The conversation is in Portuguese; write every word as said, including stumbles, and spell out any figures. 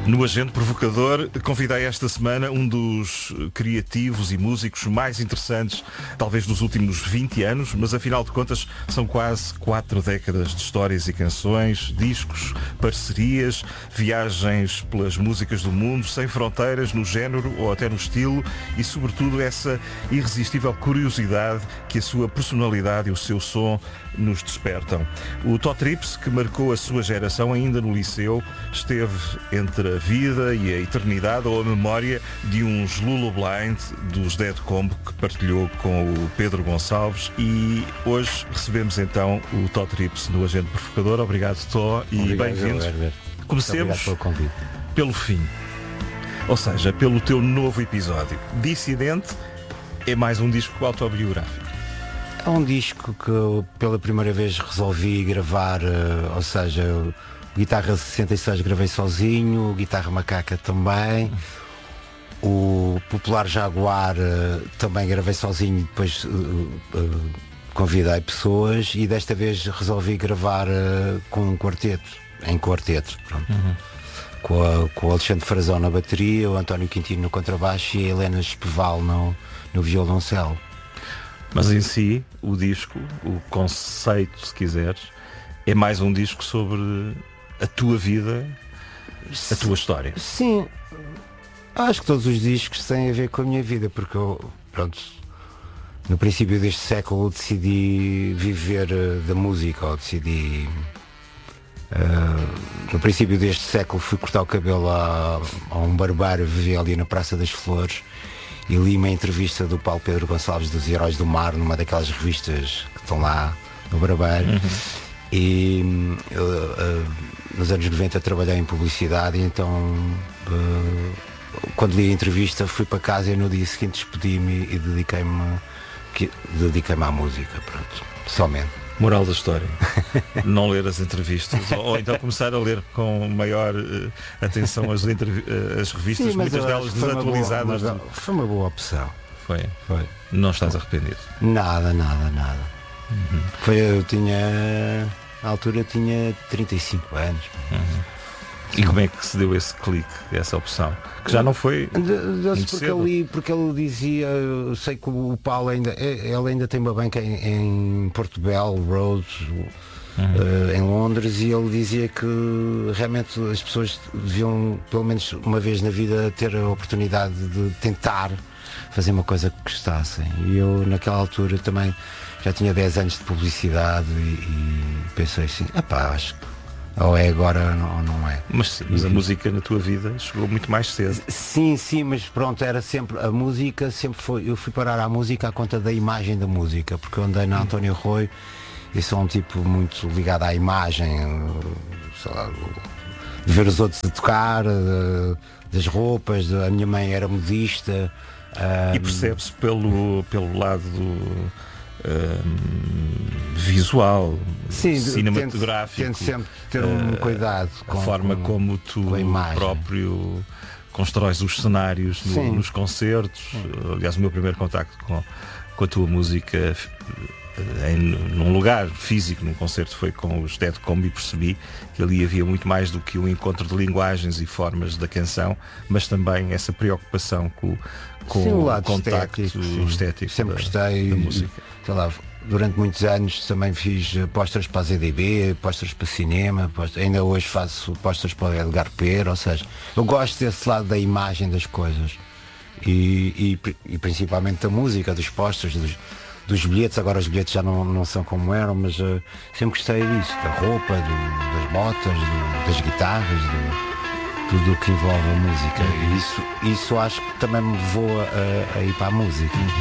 No Agente Provocador, convidei esta semana um dos criativos e músicos mais interessantes, talvez dos últimos vinte anos, mas afinal de contas são quase quatro décadas de histórias e canções, discos, parcerias, viagens pelas músicas do mundo, sem fronteiras no género ou até no estilo e, sobretudo, essa irresistível curiosidade que a sua personalidade e o seu som nos despertam. O Tó Trips, que marcou a sua geração ainda no liceu, esteve entre a vida e a eternidade ou a memória de uns Lullablind dos Dead Combo que partilhou com o Pedro Gonçalves, e hoje recebemos então o Tó Trips no Agente Provocador. Obrigado, Tó, e bem-vindo. Comecemos pelo, pelo fim, ou seja, pelo teu novo episódio. Dissidente é mais um disco autobiográfico. É um disco que eu pela primeira vez resolvi gravar, uh, ou seja, Guitarra sessenta e seis gravei sozinho, Guitarra Macaca também, o Popular Jaguar uh, também gravei sozinho, depois uh, uh, convidei pessoas e desta vez resolvi gravar uh, com um quarteto, em quarteto, pronto. Uhum. Com, a, com o Alexandre Frazão na bateria, o António Quintino no contrabaixo e a Helena Espeval no, no violoncelo. Mas em si, o disco, o conceito, se quiseres, é mais um disco sobre a tua vida, a tua história. Sim, acho que todos os discos têm a ver com a minha vida, porque eu, pronto, no princípio deste século decidi viver uh, da música, ou decidi... Uh, no princípio deste século fui cortar o cabelo a, a um barbeiro, vivia ali na Praça das Flores, e li uma entrevista do Paulo Pedro Gonçalves dos Heróis do Mar numa daquelas revistas que estão lá no Barbeiro. Uhum. E eu, uh, nos anos noventa trabalhei em publicidade, e então uh, quando li a entrevista fui para casa e no dia seguinte despedi-me e dediquei-me dediquei-me à música, pronto, somente. Moral da história, não ler as entrevistas, ou, ou então começar a ler com maior uh, atenção as, as revistas. Sim, muitas delas desatualizadas. Foi uma, boa, foi uma boa opção. Foi. Foi. Não estás arrependido? Nada, nada, nada. Uhum. Foi, eu tinha, na altura tinha trinta e cinco anos. Uhum. E como é que se deu esse clique, essa opção? Que já não foi Deu-se porque ele, porque ele dizia, eu sei que o Paulo ainda, ele ainda tem uma banca em, em Portobello Road, uhum. uh, em Londres, e ele dizia que realmente as pessoas deviam, pelo menos uma vez na vida, ter a oportunidade de tentar fazer uma coisa que gostassem. E eu naquela altura também já tinha dez anos de publicidade e, e pensei assim, epá, acho que ou é agora ou não é. Mas, sim, mas a música na tua vida chegou muito mais cedo. Sim, sim, mas pronto, era sempre a música, sempre foi. Eu fui parar à música à conta da imagem da música, porque eu andei na António Rui e sou um tipo muito ligado à imagem, sei lá, de ver os outros a tocar, de, das roupas, de, a minha mãe era modista. E percebe-se pelo, pelo lado do Um, visual, sim, cinematográfico, tento sempre ter um uh, cuidado com a forma com, como tu próprio constróis os cenários no, nos concertos. Sim. Aliás, o meu primeiro contacto com, com a tua música em, num lugar físico, num concerto, foi com os Dead Combo, e percebi que ali havia muito mais do que um encontro de linguagens e formas da canção, mas também essa preocupação com, com sim, o lado o contacto estético, estético sempre da, gostei da música. Sei lá, durante muitos anos também fiz posters para a Z D B, posters para cinema, posters, ainda hoje faço posters para o Edgar Pera, ou seja, eu gosto desse lado da imagem das coisas e, e, e principalmente da música, dos posters, dos, dos bilhetes. Agora os bilhetes já não, não são como eram, mas uh, sempre gostei disso, da roupa, do, das botas, do, das guitarras, do, tudo o que envolve a música. E isso, isso acho que também me levou a, a ir para a música.